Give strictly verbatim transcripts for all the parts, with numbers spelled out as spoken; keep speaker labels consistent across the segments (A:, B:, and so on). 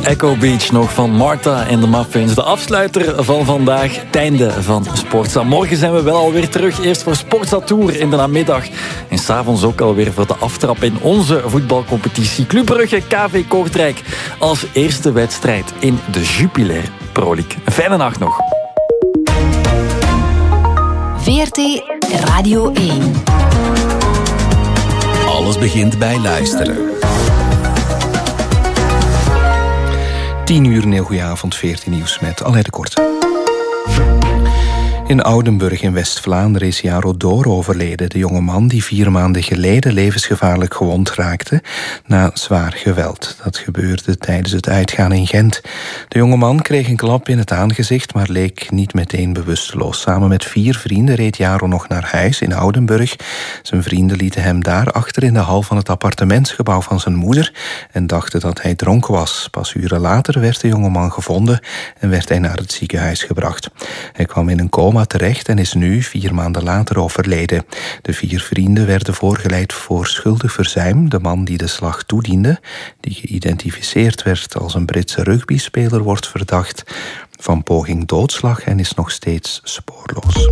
A: Echo Beach nog van Martha en de Muffins. De afsluiter van vandaag, het einde van Sportza. Morgen zijn we wel alweer terug. Eerst voor Sportza Tour in de namiddag. En s'avonds ook alweer voor de aftrap in onze voetbalcompetitie. Club Brugge, K V Kortrijk als eerste wedstrijd in de Jupiler Pro League. Een fijne nacht nog.
B: V R T Radio één.
C: Alles begint bij luisteren.
D: tien uur, een heel goede avond, veertien nieuws met Alain de Kort. In Oudenburg in West-Vlaanderen is Jaro Door overleden. De jonge man die vier maanden geleden levensgevaarlijk gewond raakte na zwaar geweld. Dat gebeurde tijdens het uitgaan in Gent. De jonge man kreeg een klap in het aangezicht, maar leek niet meteen bewusteloos. Samen met vier vrienden reed Jaro nog naar huis in Oudenburg. Zijn vrienden lieten hem daar achter in de hal van het appartementsgebouw van zijn moeder en dachten dat hij dronken was. Pas uren later werd de jonge man gevonden en werd hij naar het ziekenhuis gebracht. Hij kwam in een coma terecht en is nu, vier maanden later, overleden. De vier vrienden werden voorgeleid voor schuldig verzuim. De man die de slag toediende, die geïdentificeerd werd als een Britse rugbyspeler, wordt verdacht van poging doodslag en is nog steeds spoorloos.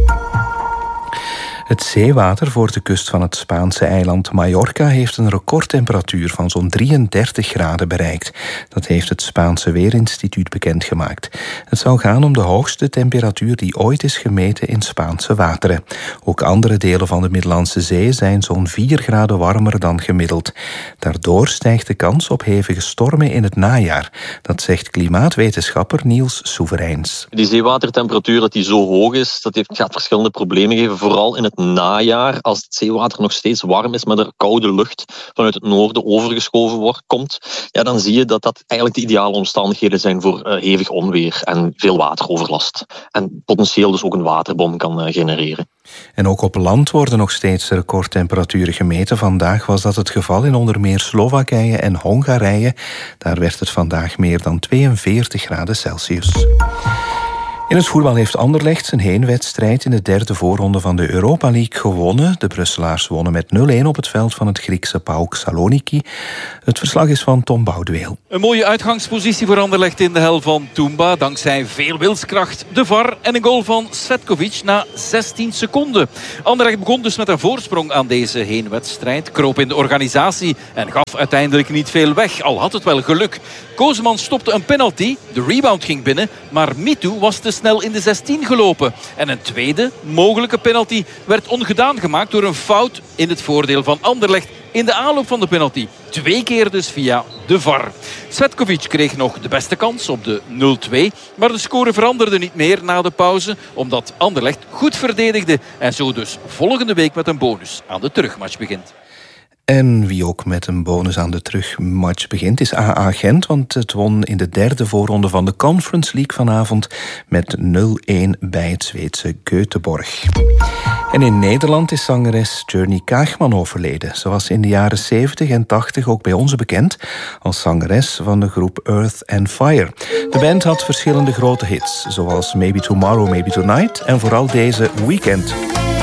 D: Het zeewater voor de kust van het Spaanse eiland Mallorca heeft een recordtemperatuur van zo'n drieëndertig graden bereikt. Dat heeft het Spaanse Weerinstituut bekendgemaakt. Het zou gaan om de hoogste temperatuur die ooit is gemeten in Spaanse wateren. Ook andere delen van de Middellandse Zee zijn zo'n vier graden warmer dan gemiddeld. Daardoor stijgt de kans op hevige stormen in het najaar. Dat zegt klimaatwetenschapper Niels Soevereins.
E: Die zeewatertemperatuur dat die zo hoog is, dat heeft, gaat verschillende problemen geven, vooral in het najaar, als het zeewater nog steeds warm is, maar er koude lucht vanuit het noorden overgeschoven wordt, komt, ja, dan zie je dat dat eigenlijk de ideale omstandigheden zijn voor uh, hevig onweer en veel wateroverlast. En potentieel dus ook een waterbom kan uh, genereren.
D: En ook op land worden nog steeds recordtemperaturen gemeten. Vandaag was dat het geval in onder meer Slowakije en Hongarije. Daar werd het vandaag meer dan tweeënveertig graden Celsius. In het voetbal heeft Anderlecht zijn heenwedstrijd in de derde voorronde van de Europa League gewonnen. De Brusselaars wonnen met nul-een op het veld van het Griekse PAOK Saloniki. Het verslag is van Tom Boudeweel.
F: Een mooie uitgangspositie voor Anderlecht in de hel van Toumba. Dankzij veel wilskracht, de V A R en een goal van Svetkovic na zestien seconden. Anderlecht begon dus met een voorsprong aan deze heenwedstrijd. Kroop in de organisatie en gaf uiteindelijk niet veel weg. Al had het wel geluk. Kozeman stopte een penalty. De rebound ging binnen, maar Mitu was te snel in de zestien gelopen. En een tweede mogelijke penalty werd ongedaan gemaakt door een fout in het voordeel van Anderlecht in de aanloop van de penalty. Twee keer dus via de V A R. Svetkovic kreeg nog de beste kans op de nul-twee. Maar de score veranderde niet meer na de pauze, omdat Anderlecht goed verdedigde en zo dus volgende week met een bonus aan de terugmatch begint.
D: En wie ook met een bonus aan de terugmatch begint is A A Gent, want het won in de derde voorronde van de Conference League vanavond met nul-een bij het Zweedse Göteborg. En in Nederland is zangeres Journey Kaagman overleden. Ze was in de jaren zeventig en tachtig ook bij ons bekend als zangeres van de groep Earth and Fire. De band had verschillende grote hits, zoals Maybe Tomorrow, Maybe Tonight en vooral deze Weekend.